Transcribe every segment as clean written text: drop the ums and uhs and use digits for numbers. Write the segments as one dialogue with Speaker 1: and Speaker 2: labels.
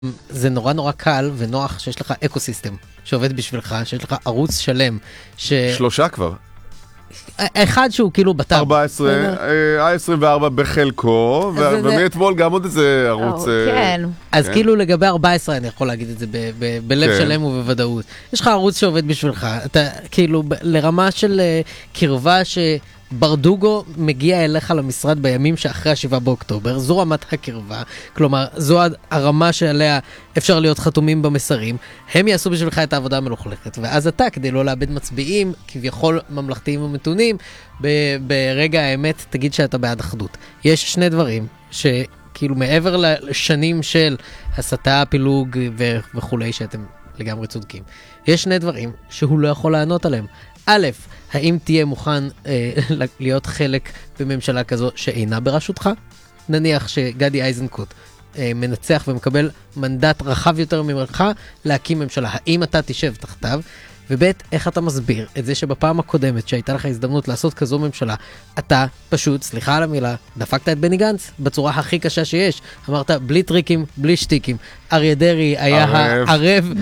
Speaker 1: זה נורא נורא קל ונוח שיש לך אקוסיסטם שעובד בשבילך, שיש לך ערוץ שלם.
Speaker 2: 3 כבר.
Speaker 1: אחד שהוא כאילו בטר.
Speaker 2: 14, ה-24 בחלקו, ומאתמול גם עוד איזה ערוץ.
Speaker 3: כן.
Speaker 1: אז כאילו לגבי 14 אני יכול להגיד את זה בלב שלם ובוודאות. יש לך ערוץ שעובד בשבילך, אתה כאילו לרמה של קרבה ברדוגו מגיע אליך למשרד בימים שאחרי 7 באוקטובר, זו רמת הקרבה, כלומר, זו הרמה שעליה אפשר להיות חתומים במסרים, הם יעשו בשבילך את העבודה המלוכלכת, ואז אתה, כדי לא לאבד מצביעים, כביכול ממלכתיים ומתונים, ברגע האמת תגיד שאתה בעד אחדות. יש 2 דברים שכאילו מעבר לשנים של הסתה, פילוג וכולי, שאתם לגמרי צודקים. יש 2 דברים שהוא לא יכול לענות עליהם. א', האם תהיה מוכן להיות חלק בממשלה כזו שאינה בראשותך? נניח שגדי איזנקוט מנצח ומקבל מנדט רחב יותר ממך להקים ממשלה. האם אתה תשב תחתיו? וב', איך אתה מסביר את זה שבפעם הקודמת שהייתה לך הזדמנות לעשות כזו ממשלה, אתה פשוט, סליחה על המילה, דפקת את בני גנץ בצורה הכי קשה שיש. אמרת, בלי טריקים, בלי שטיקים. אריה דרעי היה הערב,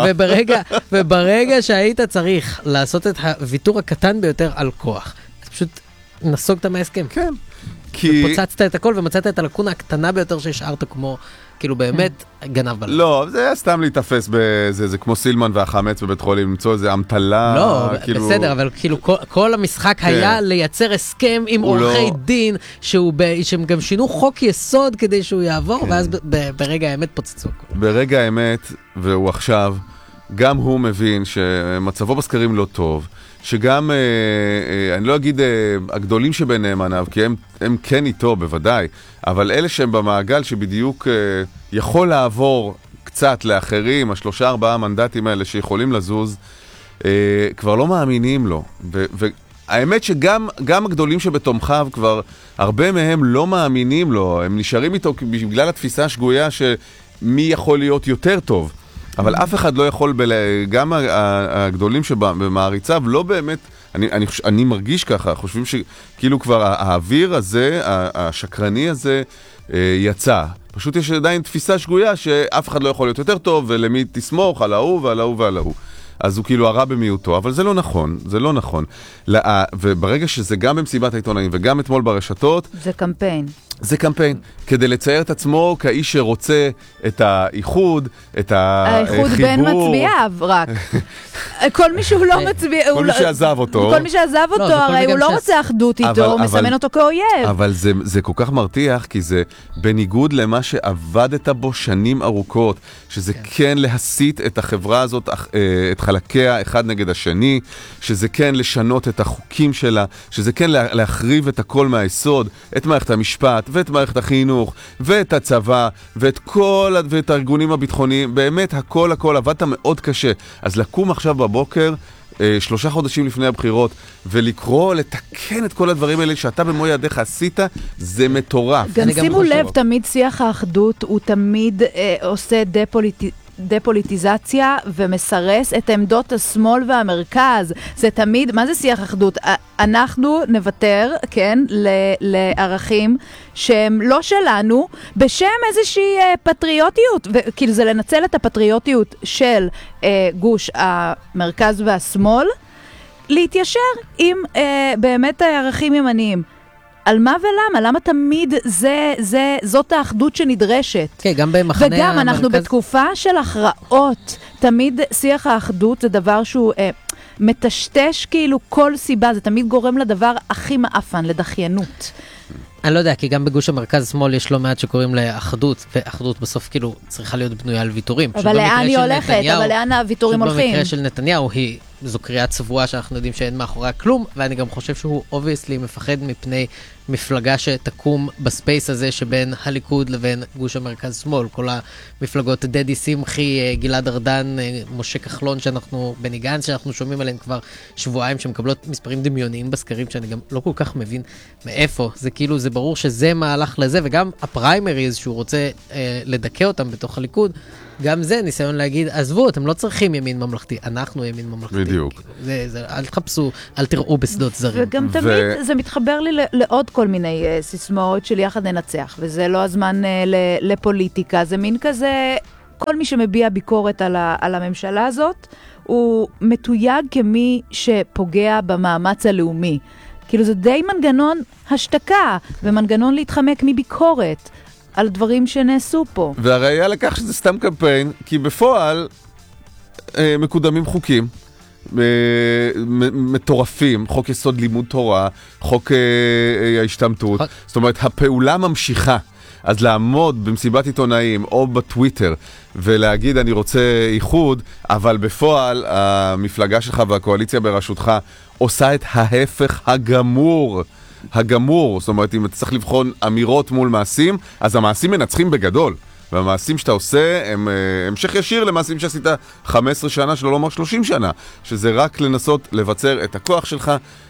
Speaker 1: וברגע שהיית צריך לעשות את הוויתור הקטן ביותר על כוח, אז פשוט נסוגת מההסכם.
Speaker 2: כן.
Speaker 1: ופוצצת את הכל ומצאת את הלקונה הקטנה ביותר שהשארת כמו, כאילו באמת גנב בלב.
Speaker 2: לא, זה היה סתם להתאפס בזה, זה כמו סילמן והחמץ בבית חולים, למצוא איזה אמתלה.
Speaker 1: לא, בסדר, אבל כאילו כל המשחק היה לייצר הסכם עם עורכי דין, שהם גם שינו חוק יסוד כדי שהוא יעבור, ואז ברגע האמת פוצצו.
Speaker 2: ברגע האמת, והוא עכשיו, גם הוא מבין שמצבו בסקרים לא טוב, שגם, אני לא אגיד הגדולים שביניהם עניו, כי הם כן איתו בוודאי, אבל אלה שהם במעגל שבדיוק יכול לעבור קצת לאחרים, 3-4 מנדטים האלה שיכולים לזוז, כבר לא מאמינים לו. והאמת שגם הגדולים שבתומכיו כבר, הרבה מהם לא מאמינים לו, הם נשארים איתו בגלל התפיסה השגויה שמי יכול להיות יותר טוב. אבל אף אחד לא יכול, גם הגדולים שבמעריציו לא באמת, אני מרגיש ככה, חושבים שכאילו כבר האוויר הזה, השקרני הזה, יצא. פשוט יש עדיין תפיסה שגויה שאף אחד לא יכול להיות יותר טוב, ולמי תסמוך, על ההוא ועל ההוא ועל ההוא. אז הוא כאילו הרע במיעוטו, אבל זה לא נכון, זה לא נכון. וברגע שזה גם במסיבת העיתונאים וגם אתמול ברשתות,
Speaker 3: זה קמפיין.
Speaker 2: זה קמפיין, כדי לצייר את עצמו כאיש שרוצה את האיחוד, את החיבור.
Speaker 3: האיחוד בין מצביעיו, רק. כל מי שהוא לא מצביע...
Speaker 2: כל מי שעזב אותו.
Speaker 3: כל מי שעזב אותו, הרי הוא לא רוצה אחדות איתו, הוא מסמן אותו כאויב.
Speaker 2: אבל זה כל כך מרתיח, כי זה בניגוד למה שעבדת בו שנים ארוכות, שזה כן להסיט את החברה הזאת, את חלקיה אחד נגד השני, שזה כן לשנות את החוקים שלה, שזה כן להחריב את הכל מהיסוד, את מערכת המשפט, ואת מערכת החינוך, ואת הצבא, ואת הארגונים הביטחוניים, באמת הכל עבדת מאוד קשה. אז לקום עכשיו בבוקר, 3 חודשים לפני הבחירות, ולקרוא, לתקן את כל הדברים האלה שאתה במו ידיך עשית, זה מטורף.
Speaker 3: גם שימו לב, תמיד שיח האחדות הוא תמיד עושה דפוליטיזציה ומסרס את עמדות השמאל והמרכז. זה תמיד, מה זה שיח אחדות? אנחנו נוותר, כן, לערכים שהם לא שלנו, בשם איזושהי פטריוטיות, וכאילו זה לנצל את הפטריוטיות של גוש המרכז והשמאל, להתיישר עם באמת הערכים ימניים. על מה ולמה? למה תמיד זאת האחדות שנדרשת?
Speaker 1: כן, גם במחנה המרכז.
Speaker 3: וגם אנחנו בתקופה של הכרעות. תמיד שיח האחדות זה דבר שהוא מטשטש כאילו כל סיבה. זה תמיד גורם לדבר הכי מאפן, לדחיינות.
Speaker 1: אני לא יודע, כי גם בגוש המרכז שמאל יש לא מעט שקוראים לאחדות, ואחדות בסוף כאילו צריכה להיות בנויה על ויתורים.
Speaker 3: אבל לאן היא הולכת? אבל לאן הוויתורים הולכים?
Speaker 1: במקרה של נתניהו זו קריאה צבועה שאנחנו יודעים שאין מאחוריה כלום, ואני גם חושב שהוא obviously מפחד מפני מפלגה שתקום בספייס הזה שבין הליכוד לבין גוש המרכז שמאל, כל המפלגות דדי שמחי, גלעד ארדן, משה כחלון בני גנץ שאנחנו שומעים עליהם כבר שבועיים, שמקבלות מספרים דמיוניים בסקרים שאני גם לא כל כך מבין מאיפה, זה כאילו זה ברור שזה מהלך לזה, וגם הפריימריז שהוא רוצה לדכא אותם בתוך הליכוד, גם זה ניסיון להגיד, עזבו, אתם לא צריכים ימין ממלכתי, אנחנו ימין ממלכתי.
Speaker 2: בדיוק.
Speaker 1: אל תחפשו, אל תראו בשדות זרים.
Speaker 3: וגם תמיד זה מתחבר לי לעוד כל מיני סיסמאות של יחד ננצח, וזה לא הזמן לפוליטיקה, זה מין כזה, כל מי שמביע ביקורת על הממשלה הזאת, הוא מתויג כמי שפוגע במאמץ הלאומי. כאילו זה די מנגנון השתקה, ומנגנון להתחמק מביקורת על דברים שנעשו פה.
Speaker 2: והראיה לכך שזה סתם קמפיין, כי בפועל מקודמים חוקים מטורפים, חוק יסוד לימוד תורה, חוק ההשתמטות, זאת אומרת, הפעולה ממשיכה. אז לעמוד במסיבת עיתונאים או בטוויטר ולהגיד אני רוצה איחוד, אבל בפועל המפלגה שלך והקואליציה בראשותך עושה את ההפך הגמור. זאת אומרת, אם אתה צריך לבחון אמירות מול מעשים, אז המעשים מנצחים בגדול. והמעשים שאתה עושה הם המשך ישיר למעשים שעשית 15 שנה, שלא לומר 30 שנה, שזה רק לנסות לבצר את הכוח שלך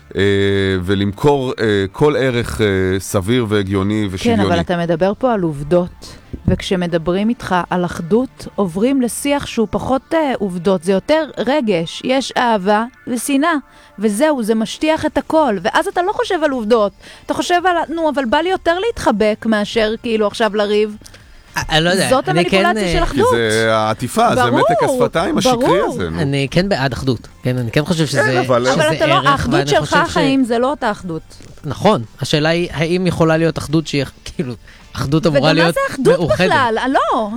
Speaker 2: ולמכור כל ערך סביר והגיוני ושוויוני.
Speaker 3: כן, אבל אתה מדבר פה על עובדות, וכשמדברים איתך על אחדות, עוברים לשיח שהוא פחות עובדות, זה יותר רגש, יש אהבה ושנאה, וזהו, זה משטיח את הכל, ואז אתה לא חושב על עובדות, אתה חושב על, אבל בא לי יותר להתחבק מאשר כאילו עכשיו לריב.
Speaker 1: לא יודע,
Speaker 3: זאת המניפולציה של אחדות.
Speaker 2: כי זה העטיפה, זה מתק השפתיים השקרי הזה.
Speaker 1: אני כן בעד אחדות, כן, אני כן חושב שזה ערך.
Speaker 3: אבל אתה לא, האחדות שלך חיים זה לא אותה אחדות.
Speaker 1: נכון, השאלה היא, האם יכולה להיות אחדות שהיא כאילו, אחדות אמורה להיות מאוחדת.
Speaker 3: וגם מה זה אחדות בכלל? לא,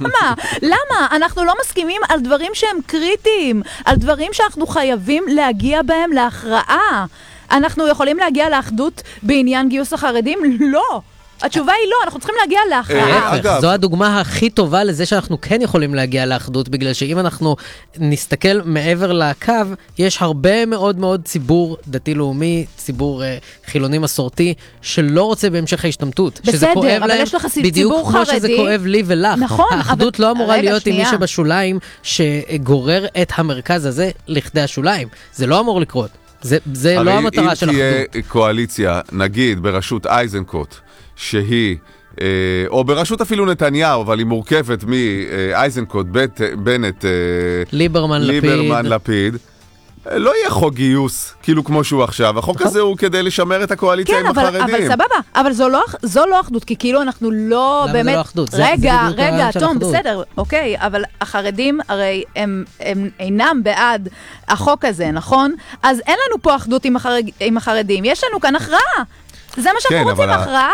Speaker 3: למה? אנחנו לא מסכימים על דברים שהם קריטיים, על דברים שאנחנו חייבים להגיע בהם להכרעה. אנחנו יכולים להגיע לאחדות בעניין גיוס החרדים? לא. התשובה היא לא, אנחנו צריכים להגיע להכרעה.
Speaker 1: זו הדוגמה הכי טובה לזה שאנחנו כן יכולים להגיע לאחדות, בגלל שאם אנחנו נסתכל מעבר לקו, יש הרבה מאוד מאוד ציבור דתי-לאומי, ציבור חילוני מסורתי, שלא רוצה בהמשך ההשתמטות.
Speaker 3: בסדר, אבל יש לך ציבור חרדי.
Speaker 1: בדיוק כמו שזה כואב לי ולך.
Speaker 3: נכון.
Speaker 1: האחדות לא אמורה להיות עם מי שבשוליים, שגורר את המרכז הזה לכדי השוליים. זה לא אמור לקרות. זה לא המטרה של אחדות.
Speaker 2: הרי אם תהיה קואליציה, נגיד, בראשות איזנקוט, שהיא, או בראשות אפילו נתניהו, אבל היא מורכבת מאייזנקוט, בנט, ליברמן, לפיד, לא יהיה חוק גיוס, כאילו כמו שהוא עכשיו. החוק הזה הוא כדי לשמר את הקואליציה עם החרדים.
Speaker 3: כן, אבל סבבה, אבל זו לא אחדות, כי כאילו אנחנו לא באמת...
Speaker 1: למה זה לא אחדות?
Speaker 3: רגע, תום, בסדר, אוקיי, אבל החרדים הרי הם אינם בעד החוק הזה, נכון? אז אין לנו פה אחדות עם החרדים, יש לנו כאן הכרעה. זה מה שאנחנו רוצים, הכרעה.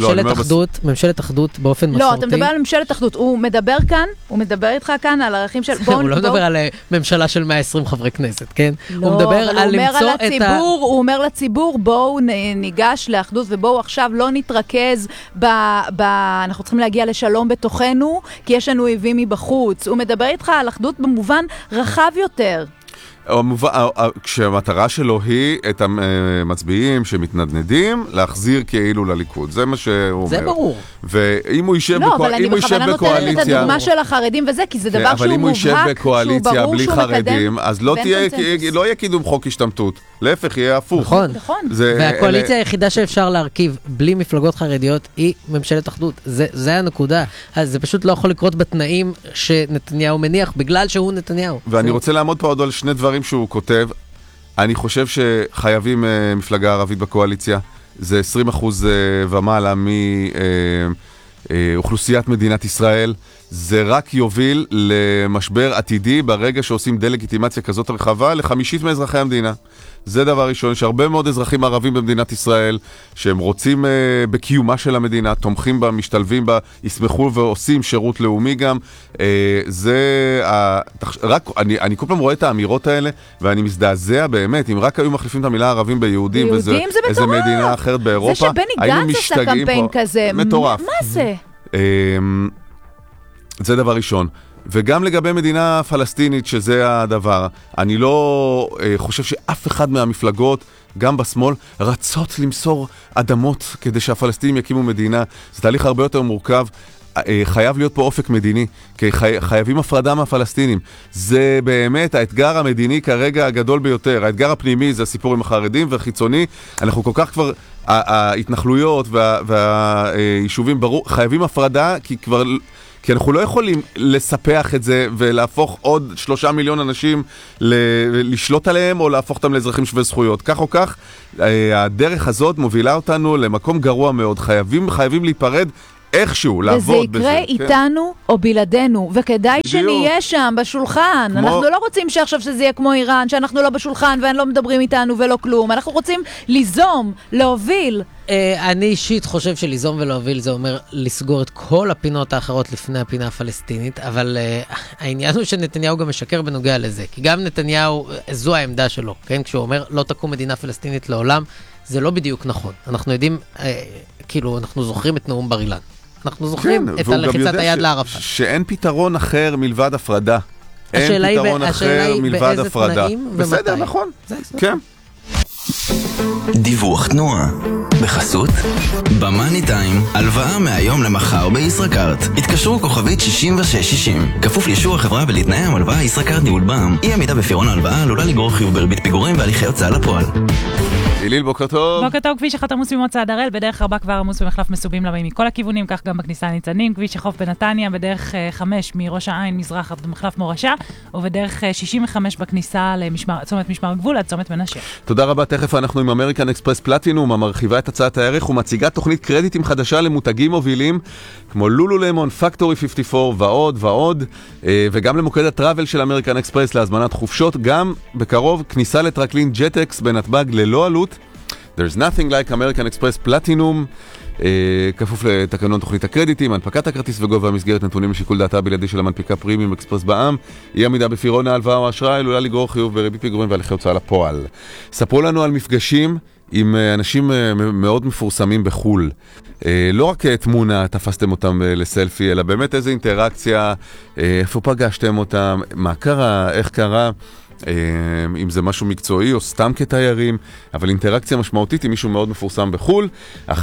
Speaker 1: ממשלת אחדות באופן מסורתי.
Speaker 3: לא, אתה מדבר על ממשלת אחדות. הוא מדבר איתך כאן על ערכים של...
Speaker 1: הוא לא מדבר על ממשלה של 120 חברי כנסת, כן? הוא מדבר על למצוא את ה...
Speaker 3: הוא אומר לציבור, בואו ניגש לאחדות, ובואו עכשיו לא נתרכז אנחנו צריכים להגיע לשלום בתוכנו, כי יש לנו אויבים מבחוץ. הוא מדבר איתך על אחדות במובן רחב יותר.
Speaker 2: כשהמטרה שלו היא את המצביעים שמתנדנדים להחזיר כאילו לליכוד, זה מה שהוא אומר.
Speaker 1: זה ברור.
Speaker 2: ואם הוא יישב בקואליציה...
Speaker 3: לא, אבל אני בכוונה נותנת את הדוגמה של החרדים וזה, כי זה דבר שהוא מובהק, שהוא ברור שהוא מקדם. אבל אם הוא יישב בקואליציה בלי חרדים, אז לא יהיה קידום חוק השתמטות. להפך, יהיה הפוך.
Speaker 1: נכון. והקואליציה היחידה שאפשר להרכיב בלי מפלגות חרדיות היא ממשלת אחדות. זה הנקודה. אז זה פשוט לא יכול לקרות בתנאים שנתניהו מניח, בגלל שהוא נתניהו.
Speaker 2: ואני רוצה לעמוד פה עוד על שני דברים שהוא כותב. אני חושב שחייבים מפלגה ערבית בקואליציה. זה 20% ומעלה מאוכלוסיית מדינת ישראל. זה רק יוביל למשבר עתידי ברגע שעושים דלגיטימציה כזאת רחבה ל50% מאזרחי המדינה. זה דבר ראשון, שהרבה מאוד אזרחים ערבים במדינת ישראל, שהם רוצים בקיומה של המדינה, תומכים בה, משתלבים בה, ישמחו ועושים שירות לאומי גם. אני כל פעם רואה את האמירות האלה, ואני מזדעזע באמת, אם רק היו מחליפים את המילה ערבים ביהודים, איזה מדינה אחרת באירופה,
Speaker 3: זה שבני גנץ עשה קמפיין כזה,
Speaker 2: מטורף.
Speaker 3: מה זה?
Speaker 2: זה דבר ראשון. וגם לגבי מדינה פלסטינית, שזה הדבר, אני לא חושב שאף אחד מהמפלגות, גם בשמאל, רצות למסור אדמות כדי שהפלסטינים יקימו מדינה. זה תהליך הרבה יותר מורכב. חייב להיות פה אופק מדיני, כי חייבים הפרדה מהפלסטינים. זה באמת האתגר המדיני כרגע הגדול ביותר. האתגר הפנימי זה הסיפור עם החרדים, והחיצוני, אנחנו כל כך כבר, ההתנחלויות והיישובים ברור, חייבים הפרדה, כי אנחנו לא יכולים לספח את זה ולהפוך עוד 3 מיליון אנשים לשלוט עליהם או להפוך אותם לאזרחים שווי זכויות. כך או כך, הדרך הזאת מובילה אותנו למקום גרוע מאוד. חייבים להיפרד איכשהו לעבוד בזה.
Speaker 3: וזה יקרה איתנו או בלעדינו, וכדאי שנהיה שם בשולחן. אנחנו לא רוצים שעכשיו שזה יהיה כמו איראן, שאנחנו לא בשולחן והם לא מדברים איתנו ולא כלום. אנחנו רוצים ליזום, להוביל.
Speaker 1: אני אישית חושב שליזום ולהוביל זה אומר לסגור את כל הפינות האחרות לפני הפינה הפלסטינית, אבל העניין הוא שנתניהו גם משקר בנוגע לזה, כי גם נתניהו, זו העמדה שלו, כן? כשהוא אומר לא תקום מדינה פלסטינית לעולם, זה לא בדיוק נכון. אנחנו יודעים, כאילו, אנחנו זוכרים את נאום בר אילן. אנחנו זוכרים את הלחיצת היד לערפאת.
Speaker 2: שאין פתרון אחר מלבד הפרדה. אין פתרון אחר מלבד הפרדה. בסדר, נכון. כן.
Speaker 4: דיווח תנועה בחסות במאני טיים, הלוואה מהיום למחר בישראכרט. התקשרו כוכבית 6660, כפוף לאישור החברה ולתנאי המלוואה. ישראכרט ניהול בע"מ. אי עמידה בפירעון ההלוואה עלולה לגרור חיוב בריבית פיגורים והליכי הוצאה לפועל.
Speaker 2: איליל, בוקר טוב.
Speaker 5: בוקר טוב. כביש 1 עמוס ממוצא הראל, בדרך 4 כבר עמוס במחלף מסובים לבאים מכל הכיוונים, כך גם בכניסה ניצנים. כביש החוף בנתניה, בדרך 5 מראש העין מזרח עד מחלף מורשה, ובדרך 65 בכניסה לצומת משמר הגבול עד צומת מנשה.
Speaker 2: תודה רבה. תכף אנחנו עם אמריקן אקספרס פלטינום, המרחיבה את הצעת הערך ומציגה תוכנית קרדיטים חדשה למותגים מובילים כמו לולולמון, פקטורי 54 ועוד ועוד, וגם למוקד הטראבל של אמריקן אקספרס להזמנת חופשות. גם בקרוב כניסה לטרקלין ג'טקס בנתב"ג ללא עלות. There's nothing like American Express Platinum, כפוף לתקנון תוכנית הקרדיטים, הנפקת הכרטיס וגובה המסגרת נתונים לשיקול דעתה בלעדי של המנפיקה פרימיום אקספרס בע"מ. אי עמידה בפירעון ההלוואה או האשראי עלולה לגרור חיוב בריבית פיגורים והליכי הוצאה לפועל. ספרו לנו על מפגשים עם אנשים מאוד מפורסמים בחול. לא רק תמונה תפסתם אותם לסלפי, אלא באמת איזו אינטראקציה, איפה פגשתם אותם, מה קרה, איך קרה, אם זה משהו מקצועי או סתם כתיירים, אבל אינטראקציה משמעותית עם מישהו מאוד מפורסם בחול. 1-900-72-99-99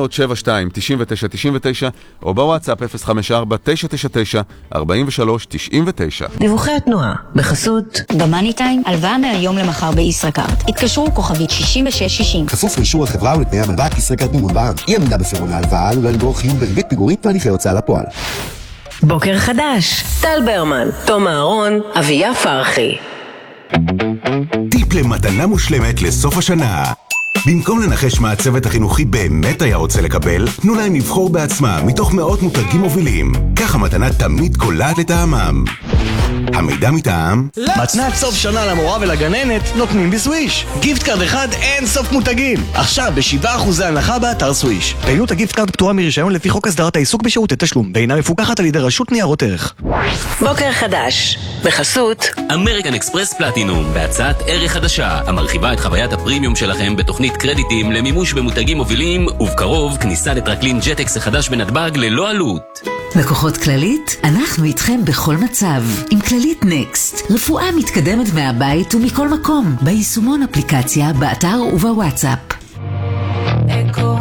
Speaker 2: או בוואטסאפ 054-999-4399.
Speaker 6: דיווחי התנועה בחסות במאני טיים, הלוואה מהיום למחר בישראכרט. התקשרו כוכבית 6660,
Speaker 7: כפוף לאישור החברה ולתנאי המלוואה. ישראכרט ניהול בע"מ. אי עמידה בפירעון ההלוואה עלולה לגרור חיוב בריבית פיגורים והליכי הוצאה לפועל.
Speaker 6: בוקר חדש, טל ברמן, תום אהרון, אביה פרחי.
Speaker 8: טיפ למתנה מושלמת לסוף השנה. במקום לנחש מה הצוות החינוכי באמת היה רוצה לקבל, תנו להם לבחור בעצמם מתוך מאות מותגים מובילים. כך המתנה תמיד קולעת לטעמם. המידע מטעם
Speaker 9: מתנת סוף שנה למורה ולגננת נותנים בסוויש. גיפט קארד אחד אין סוף מותגים. עכשיו ב7% הנחה באתר סוויש. פעילות הגיפט קארד פטורה מרישיון לפי חוק הסדרת העיסוק בשירותי תשלום, ואינה מפוקחת על ידי רשות ניירות ערך.
Speaker 6: בוקר חדש בחסות
Speaker 4: אמריקן אקספרס פלטינום, בהצעת ערך חדשה המרחיבה את חוויית הפרימיום שלכם בתוכנית קרדיטים למימוש במותגים מובילים, ובקרוב כניסה לטרקלין ג'טקס החדש בנתב"ג ללא עלות.
Speaker 10: לקוחות כללית, אנחנו איתכם בכל מצב. עם כללית נקסט, רפואה מתקדמת מהבית ומכל מקום, ביישומון אפליקציה, באתר ובוואטסאפ.
Speaker 11: אקו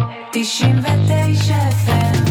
Speaker 11: 99 FM.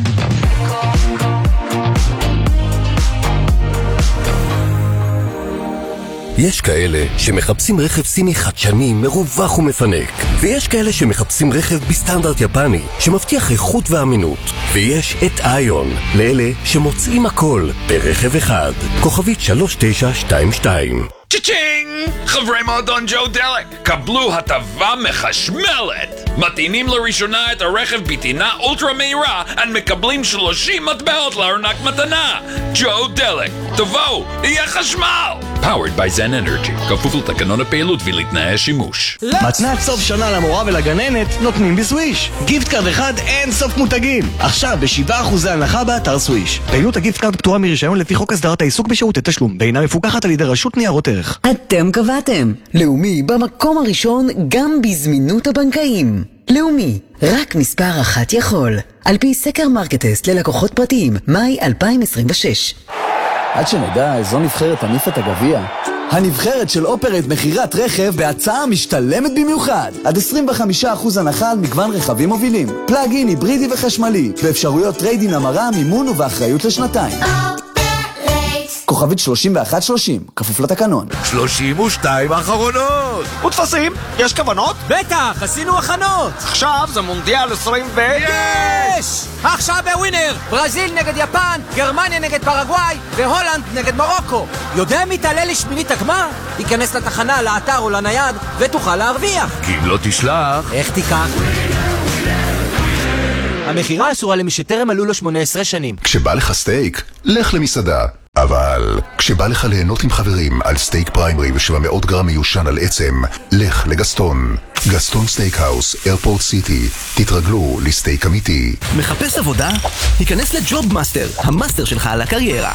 Speaker 12: יש כאלה שמחפשים רכב סיני חדשני, מרווח ומפנק, ויש כאלה שמחפשים רכב בסטנדרט יפני שמבטיח איכות ואמינות, ויש את איון לאלה שמוצאים הכל ברכב אחד. כוכבית 3922.
Speaker 13: צ'צ'ינג! חברי מועדון ג'ו דלק, קבלו הטבה מחשמלת! מטעינים לראשונה את הרכב בטעינה אולטרה מהירה ומקבלים 30 מטבעות לארנק מתנה. ג'ו דלק, תבואו, יהיה חשמל! Powered by Zen Energy, כפוף לתקנון הפעילות ולתנאי השימוש.
Speaker 9: מתנת סוף שנה למורה ולגננת נותנים בסוויש. גיפט קארד אחד אין סוף מותגים. עכשיו ב7% הנחה באתר סוויש. פעילות הגיפט קארד פטורה מרישיון לפי חוק הסדרת העיסוק בשירותי תשלום, ואינה מפוקחת על ידי רשות ניירות ערך.
Speaker 10: אתם קבעתם. לאומי במקום הראשון גם בזמינות הבנקאים. לאומי, רק מספר אחת יכול. על פי סקר מרקטסט ללקוחות פרטיים, מאי 2026.
Speaker 14: עד שנדע איזו נבחרת תניף את הגביע. הנבחרת של אופרט מחירת רכב בהצעה משתלמת במיוחד. עד 25% הנחה על מגוון רכבים מובילים. פלאג-אין, היברידי וחשמלי. באפשרויות טרייד-אין, המרה, מימון ובאחריות לשנתיים. כוכבית 3130, כפוף לתקנון.
Speaker 13: 32 האחרונות!
Speaker 9: ותפסים, יש כוונות?
Speaker 15: בטח, עשינו הכנות!
Speaker 9: עכשיו זה מונדיאל 20
Speaker 15: יש! עכשיו בווינר! ברזיל נגד יפן, גרמניה נגד פרגוואי והולנד נגד מרוקו. יודע מי תעלה לשמינית הגמר? ייכנס לתחנה, לאתר או לנייד ותוכל להרוויח.
Speaker 13: כי אם לא תשלח...
Speaker 15: איך תיקח? המחירה אסורה למי שטרם מלאו לו 18 שנים.
Speaker 8: כשבא לך סטייק, לך למסעדה. אבל כשבא לך ליהנות עם חברים על סטייק פריימרי ו700 גרם מיושן על עצם, לך לגסטון. גסטון סטייקהאוס, איירפורט סיטי. תתרגלו לסטייק אמיתי.
Speaker 16: מחפש עבודה? היכנס לג'וב מאסטר, המאסטר שלך על הקריירה.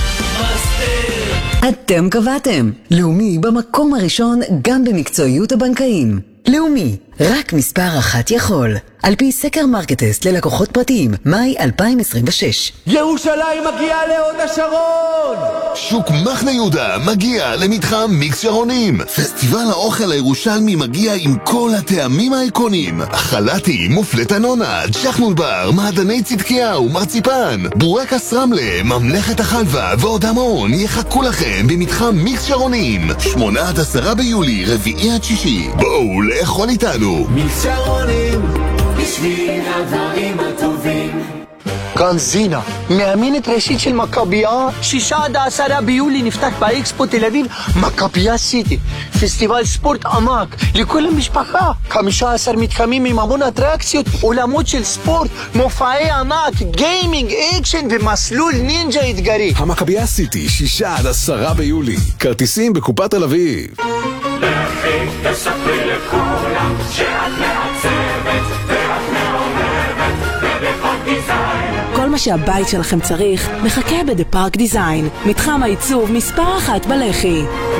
Speaker 10: אתם קבעתם. לאומי במקום הראשון גם במקצועיות הבנקאים. לאומי, רק מספר אחת יכול. על פי סקר מרקטסט ללקוחות פרטיים, מאי 2026.
Speaker 17: ירושלים מגיעה להוד השרון!
Speaker 8: שוק מחנה יהודה מגיע למתחם מיקס שרונים. פסטיבל האוכל הירושלמי מגיע עם כל הטעמים האיקונים. חלטי, מופלט אנונה, ג'חנון בר, מעדני צדקיהו, מרציפן, בורקס רמלה, ממלכת החלבה ועוד המון יחכו לכם במתחם מיקס שרונים. 8-10 ביולי, 4-6. בואו לאכול איתנו.
Speaker 17: מיקס שרונים, בשביל הדברים הטובים.
Speaker 18: כאן זינה, מאמנת ראשית של מכבייה. 6-10 ביולי נפתח באקספו תל אביב מכבייה סיטי, פסטיבל ספורט עמק לכל המשפחה. 15 מתחמים עם המון אטרקציות, עולמות של ספורט, מופעי ענק, גיימינג, אקשן ומסלול נינג'ה אתגרי.
Speaker 19: המכבייה סיטי, 6-10 ביולי, כרטיסים בקופת תל אביב.
Speaker 17: לכי תספרי לכולם שאת מעצבת ואת מעורבת ובפארק דיזיין.
Speaker 20: כל מה שהבית שלכם צריך מחכה בדה פארק דיזיין, מתחם העיצוב מספר 1 בלחי.